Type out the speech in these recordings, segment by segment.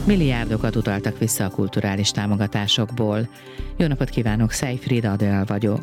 Milliárdokat utaltak vissza a kulturális támogatásokból. Jó napot kívánok, Szejfried Adél vagyok.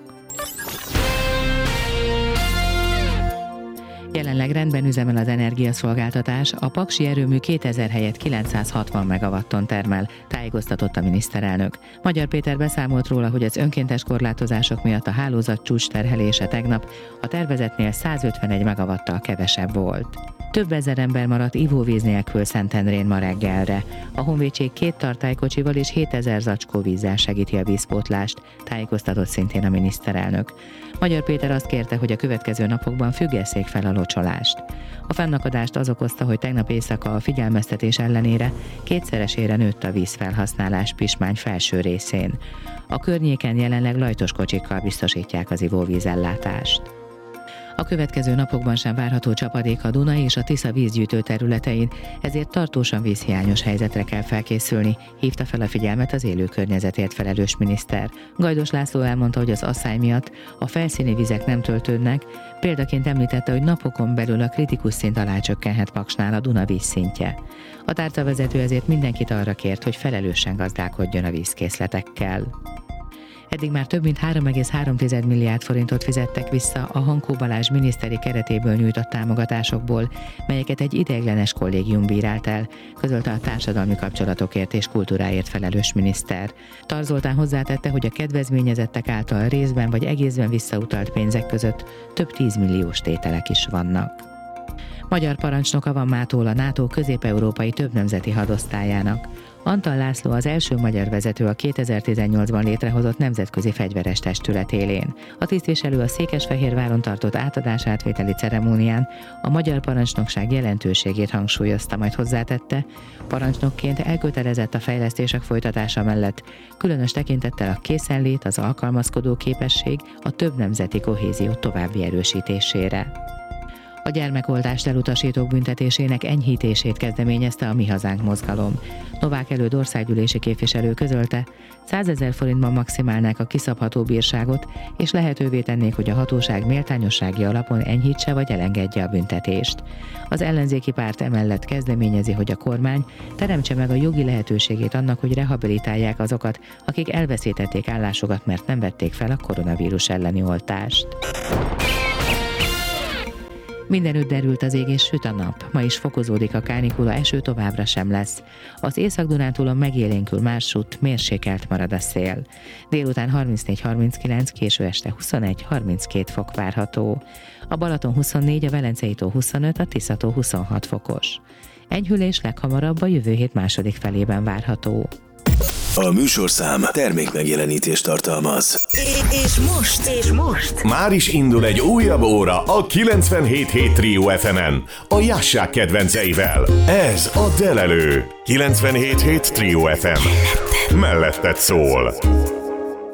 Jelenleg rendben üzemel az energiaszolgáltatás, a paksi erőmű 2000 helyett 960 megawatton termel, tájékoztatott a miniszterelnök. Magyar Péter beszámolt róla, hogy az önkéntes korlátozások miatt a hálózat csúcs terhelése tegnap a tervezetnél 151 megawattal kevesebb volt. Több ezer ember maradt ivóvíz nélkül Szentendrén ma reggelre. A honvédség 2 tartálykocsival és 7000 zacskó vízzel segíti a vízpótlást, tájékoztatott szintén a miniszterelnök. Magyar Péter azt kérte, hogy a következő napokban függesszék fel a locsolást. A fennakadást az okozta, hogy tegnap éjszaka a figyelmeztetés ellenére 2-szeresére nőtt a vízfelhasználás Pismány felső részén. A környéken jelenleg lajtos kocsikkal biztosítják az ivóvízellátást. A következő napokban sem várható csapadék a Duna és a Tisza vízgyűjtő területein, ezért tartósan vízhiányos helyzetre kell felkészülni, hívta fel a figyelmet az élő környezetért felelős miniszter. Gajdos László elmondta, hogy az asszály miatt a felszíni vizek nem töltődnek, példaként említette, hogy napokon belül a kritikus szint alá csökkenhet Paksnál a Duna vízszintje. A tárcavezető ezért mindenkit arra kért, hogy felelősen gazdálkodjon a vízkészletekkel. Eddig már több mint 3,3 milliárd forintot fizettek vissza a Hankó Balázs miniszteri keretéből nyújtott támogatásokból, melyeket egy ideiglenes kollégium bírált el, közölte a társadalmi kapcsolatokért és kultúráért felelős miniszter. Tar Zoltán hozzátette, hogy a kedvezményezettek által részben vagy egészben visszautalt pénzek között több 10 milliós tételek is vannak. Magyar parancsnoka van mától a NATO közép-európai többnemzeti hadosztályának. Antal László az első magyar vezető a 2018-ban létrehozott nemzetközi fegyveres testület élén. A tisztviselő a Székesfehérváron tartott átadás-átvételi ceremónián a magyar parancsnokság jelentőségét hangsúlyozta, majd hozzátette, parancsnokként elkötelezett a fejlesztések folytatása mellett, különös tekintettel a készenlét, az alkalmazkodó képesség, a többnemzeti kohézió további erősítésére. A gyermekoltást elutasítók büntetésének enyhítését kezdeményezte a Mi Hazánk mozgalom. Novák Előd országgyűlési képviselő közölte, 100 000 forintban maximálnák a kiszabható bírságot, és lehetővé tennék, hogy a hatóság méltányossági alapon enyhítse vagy elengedje a büntetést. Az ellenzéki párt emellett kezdeményezi, hogy a kormány teremtse meg a jogi lehetőségét annak, hogy rehabilitálják azokat, akik elveszítették állásukat, mert nem vették fel a koronavírus elleni oltást. Mindenütt derült az ég és süt a nap. Ma is fokozódik a kánikula, eső továbbra sem lesz. Az Észak-Dunántúlon megélénkül mársút, mérsékelt marad a szél. Délután 34-39, késő este 21-32 fok várható. A Balaton 24, a Velencei-tó 25, a Tisza-tó 26 fokos. Enyhülés leghamarabb a jövő hét második felében várható. A műsorszám termékmegjelenítést tartalmaz. És most már is indul egy újabb óra a 97.7 Trio FM-en, a Jássák kedvenceivel. Ez a Delelő. 97.7 Trio FM. Melletted szól.